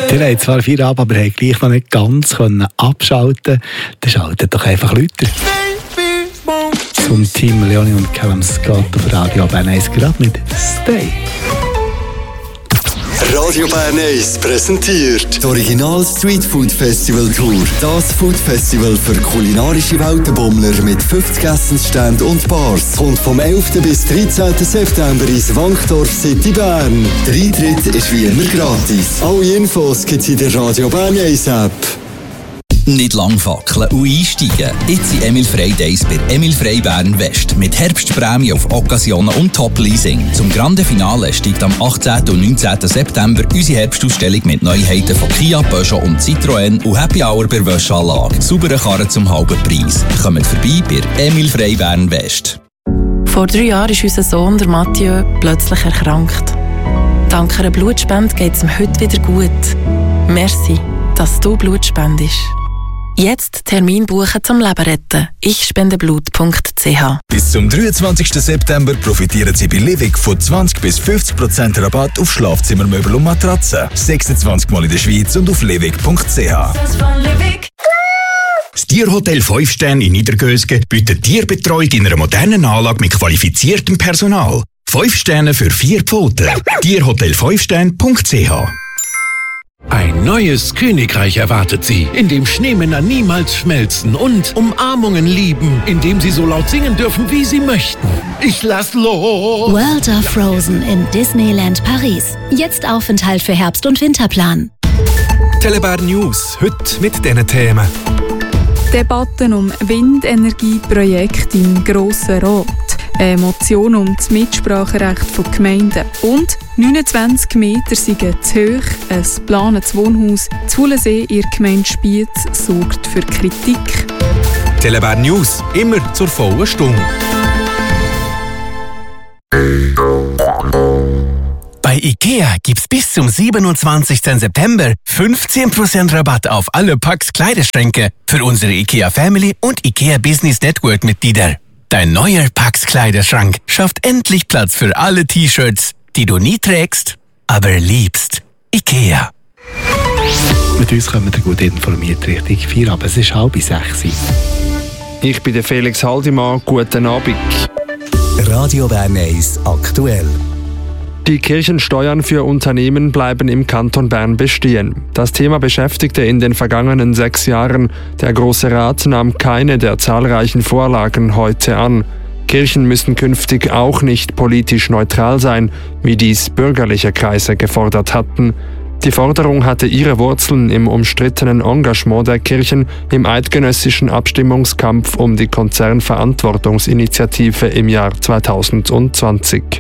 Ihr habt zwar Feierabend, aber habt gleich noch nicht ganz abschalten. Dann schaltet doch einfach Leute. Zum Team Leonie und Callum Scott auf Radio Bern 1 gerade mit Stay. Radio Bern 1 präsentiert das Original Street Food Festival Tour. Das Food Festival für kulinarische Weltenbummler mit 50 Essensständen und Bars. Kommt vom 11. bis 13. September ins Wankdorf City Bern. Der Eintritt ist wie immer gratis. Alle Infos gibt es in der Radio Bern 1 App. Nicht lang fackeln und einsteigen. Jetzt sind Emil Frey Days bei Emil Frey Bern West. Mit Herbstprämie auf Occasionen und Top-Leasing. Zum Grande Finale steigt am 18. und 19. September unsere Herbstausstellung mit Neuheiten von Kia, Peugeot und Citroën und Happy Hour bei Wäschanlage. Saubere Karren zum halben Preis. Kommt vorbei bei Emil Frey Bern West. Vor 3 Jahren ist unser Sohn, der Mathieu, plötzlich erkrankt. Dank einer Blutspende geht es ihm heute wieder gut. Merci, dass du Blut spendest. Jetzt Termin buchen zum Leben retten. ichspendeblut.ch. Bis zum 23. September profitieren Sie bei Livig von 20 bis 50% Rabatt auf Schlafzimmermöbel und Matratzen. 26 Mal in der Schweiz und auf livig.ch. Das Tierhotel 5 Sterne in Niedergösgen bietet Tierbetreuung in einer modernen Anlage mit qualifiziertem Personal. 5 Sterne für 4 Pfoten. Tierhotel5stern.ch. Ein neues Königreich erwartet Sie, in dem Schneemänner niemals schmelzen und Umarmungen lieben, in dem Sie so laut singen dürfen, wie Sie möchten. Ich lass los! World of Frozen in Disneyland Paris. Jetzt Aufenthalt für Herbst- und Winterplan. Telebad News, heute mit diesen Themen. Debatten um Windenergieprojekte im Grossen Rat. Eine Motion um das Mitspracherecht von Gemeinden. Und 29 Meter sind zu hoch. Ein geplantes Wohnhaus zu Wohlensee in der Gemeinde Spiez sorgt für Kritik. Telebad News, immer zur vollen Stunde. Bei IKEA gibt's bis zum 27. September 15% Rabatt auf alle Packs Kleiderschränke für unsere IKEA Family und IKEA Business Network Mitglieder. Dein neuer Pax Kleiderschrank schafft endlich Platz für alle T-Shirts, die du nie trägst, aber liebst. IKEA. Mit uns kommen wir gut informiert Richtung 4, aber es ist 5:30. Ich bin der Felix Haldimann. Guten Abend. Radio Bern 1 aktuell. Die Kirchensteuern für Unternehmen bleiben im Kanton Bern bestehen. Das Thema beschäftigte in den vergangenen 6 Jahren. Der Grosse Rat nahm keine der zahlreichen Vorlagen heute an. Kirchen müssen künftig auch nicht politisch neutral sein, wie dies bürgerliche Kreise gefordert hatten. Die Forderung hatte ihre Wurzeln im umstrittenen Engagement der Kirchen im eidgenössischen Abstimmungskampf um die Konzernverantwortungsinitiative im Jahr 2020.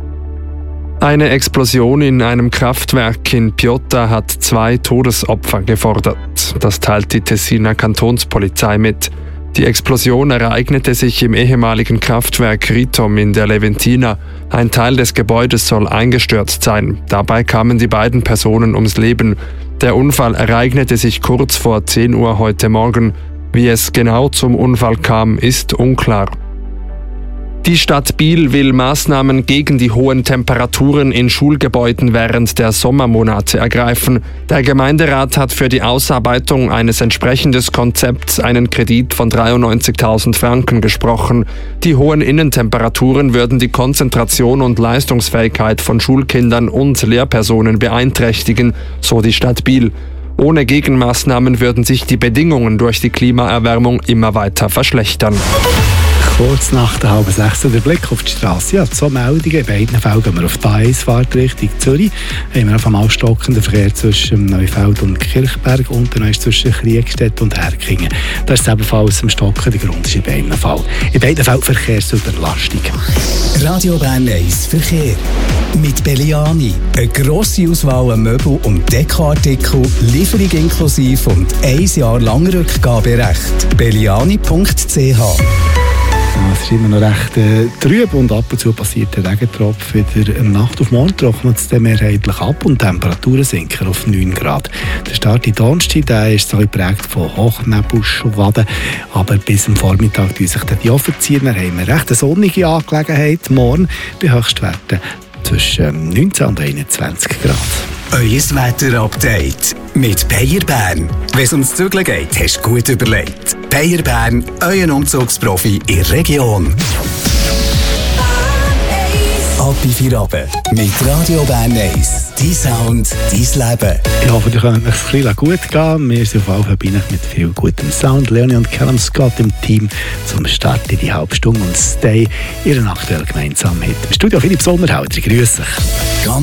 Eine Explosion in einem Kraftwerk in Piotta hat 2 Todesopfer gefordert. Das teilt die Tessiner Kantonspolizei mit. Die Explosion ereignete sich im ehemaligen Kraftwerk Ritom in der Leventina. Ein Teil des Gebäudes soll eingestürzt sein. Dabei kamen die beiden Personen ums Leben. Der Unfall ereignete sich kurz vor 10 Uhr heute Morgen. Wie es genau zum Unfall kam, ist unklar. Die Stadt Biel will Maßnahmen gegen die hohen Temperaturen in Schulgebäuden während der Sommermonate ergreifen. Der Gemeinderat hat für die Ausarbeitung eines entsprechenden Konzepts einen Kredit von 93.000 Franken gesprochen. Die hohen Innentemperaturen würden die Konzentration und Leistungsfähigkeit von Schulkindern und Lehrpersonen beeinträchtigen, so die Stadt Biel. Ohne Gegenmaßnahmen würden sich die Bedingungen durch die Klimaerwärmung immer weiter verschlechtern. Kurz nach der 5:30 der Blick auf die Straße. Ja, 2 Meldungen. In beiden Fällen gehen wir auf die A1-Fahrt Richtung Zürich. Haben wir auf einmal stockenden Verkehr zwischen Neufeld und Kirchberg und dann ist zwischen Kriegstedt und Herkingen. Da ist es ebenfalls am Stocken. Der Grund ist in beiden Fällen. In beiden Fällen Verkehrsüberlastung. Radio Bern 1 Verkehr. Mit Belliani. Eine grosse Auswahl an Möbel- und Dekoartikel, Lieferung inklusive und 1 Jahr lang Rückgaberecht. Belliani.ch. Es ist immer noch recht trüb und ab und zu passiert der Regentropfen wieder. Nacht auf morgen trocknet es dann mehrheitlich ab und die Temperaturen sinken auf 9 Grad. Der Start in Donnerstag, der ist so geprägt von Hochnebelschwaden, aber bis am Vormittag ziehen sich die aufziehen. Dann haben wir recht eine sonnige Angelegenheit morgen bei Höchstwerten zwischen 19 und 21 Grad. Euer Wetter-Update mit Peyer Bern. Wenn es ums Zügeln geht, hast du gut überlegt. Peyer Bern, euer Umzugsprofi in der Region. Ab in 4 mit Radio Bern 1. Dein Sound, dein Leben. Ich hoffe, ihr könnt euch ein bisschen gut gehen. Wir sind auf alle Fälle mit viel gutem Sound. Leonie und Callum Scott im Team zum Start in die Halbstunde und Stay ihren aktuell gemeinsamen Hit. Im Studio Philipp Sommerhalter. Grüß dich.